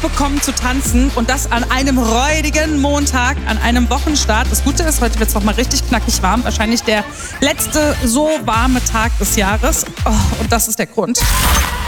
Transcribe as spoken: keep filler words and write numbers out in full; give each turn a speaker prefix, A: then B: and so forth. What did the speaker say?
A: bekommen zu tanzen und das an einem räudigen Montag, an einem Wochenstart. Das Gute ist, heute wird es nochmal richtig knackig warm. Wahrscheinlich der letzte so warme Tag des Jahres. Oh, und das ist der Grund.